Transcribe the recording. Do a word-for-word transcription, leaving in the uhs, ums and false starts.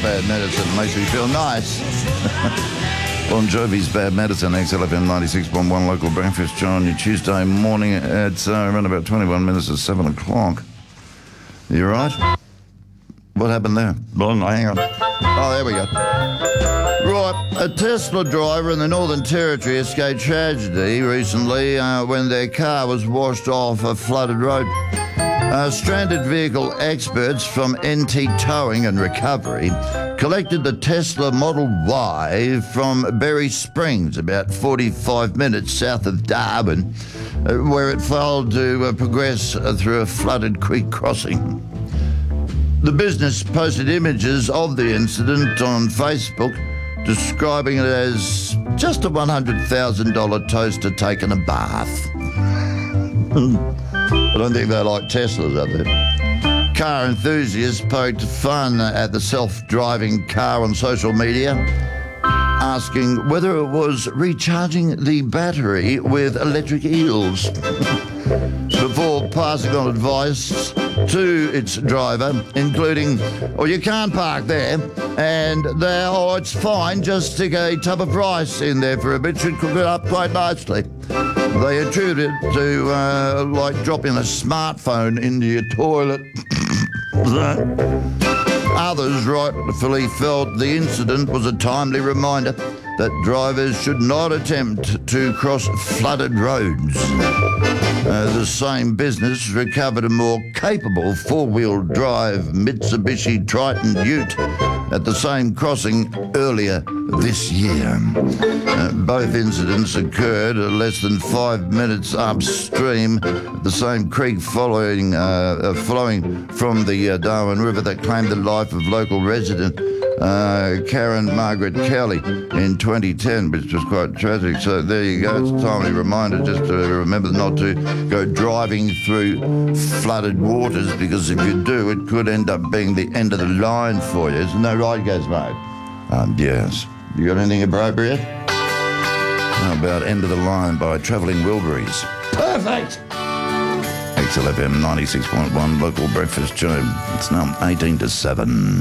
bad medicine. It makes me feel nice. Bon Jovi's Bad Medicine, X L F M ninety-six point one local breakfast show on your Tuesday morning. It's uh, around about twenty-one minutes to seven o'clock. You right? What happened there? Well, no, hang on. Oh, there we go. Right, a Tesla driver in the Northern Territory escaped tragedy recently uh, when their car was washed off a flooded road. Uh, stranded vehicle experts from N T Towing and Recovery collected the Tesla Model Y from Berry Springs, about forty-five minutes south of Darwin, uh, where it failed to uh, progress uh, through a flooded creek crossing. The business posted images of the incident on Facebook, describing it as just a one hundred thousand dollars toaster taking a bath. I don't think they like Teslas up there. Car enthusiasts poked fun at the self-driving car on social media, asking whether it was recharging the battery with electric eels. Before passing on advice to its driver, including, oh, you can't park there, and there, oh, it's fine, just stick a tub of rice in there for a bit, should cook it up quite nicely. They attribute it to, uh, like, dropping a smartphone into your toilet. Others rightfully felt the incident was a timely reminder that drivers should not attempt to cross flooded roads. Uh, the same business recovered a more capable four-wheel drive Mitsubishi Triton Ute at the same crossing earlier this year. Uh, both incidents occurred less than five minutes upstream at the same creek following, uh, uh, flowing from the uh, Darwin River that claimed the life of local resident Uh, Karen Margaret Kelly in twenty ten, which was quite tragic. So there you go. It's a timely reminder just to remember not to go driving through flooded waters, because if you do, it could end up being the end of the line for you. Isn't that right, guys, mate? Um, yes. You got anything appropriate? How about End of the Line by Travelling Wilburys? Perfect! X L F M ninety-six point one local breakfast show. It's now eighteen to seven.